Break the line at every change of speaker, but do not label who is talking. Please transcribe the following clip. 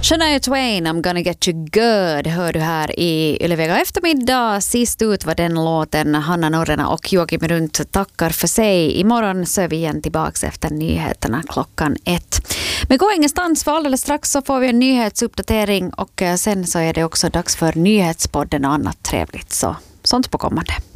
Shania Twain, I'm gonna get you good, hör du här i Yle-Vega eftermiddag. Sist ut var den låten. Hanna Norrena och Joakim Runt tackar för sig. Imorgon så är vi igen tillbaka efter nyheterna 1:00. Men gå ingenstans, för alldeles strax så får vi en nyhetsuppdatering och sen så är det också dags för nyhetspodden och annat trevligt. Så sånt på kommande.